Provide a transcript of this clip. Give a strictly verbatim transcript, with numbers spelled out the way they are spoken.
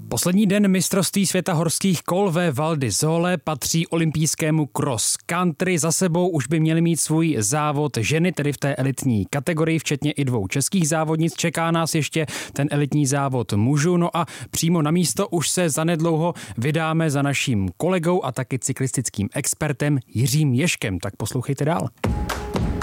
Poslední den mistrovství světa horských kol ve Val di Sole patří olympijskému cross country. Za sebou už by měly mít svůj závod ženy, tedy v té elitní kategorii, včetně i dvou českých závodnic. Čeká nás ještě ten elitní závod mužů. No a přímo na místo už se zanedlouho vydáme za naším kolegou a taky cyklistickým expertem Jiřím Ježkem. Tak poslouchejte dál.